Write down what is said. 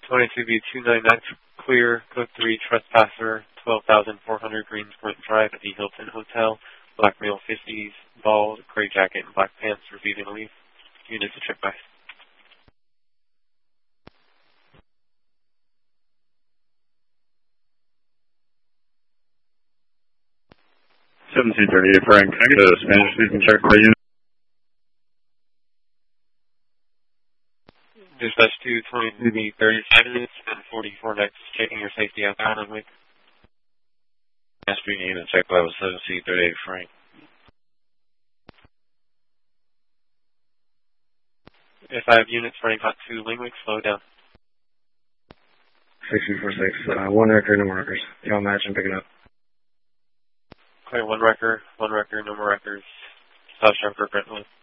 22B299 clear, code 3, trespasser, 12,400 Greenspoint Drive at the Hilton Hotel, black male 50s, bald, gray jacket and black pants, receiving a leave. Unit to check by. 1738 Frank, can I get a Spanish speaking check by unit? Dispatch 222B 35 minutes and 44 next, checking your safety out there on week. Spanish speaking unit check by 1738 Frank. If I have units running hot to Lingwick, slow down. 6246, one record, no more records. Y'all match and pick it up. Clear, one record, no more records. South Sharper, Brentwood.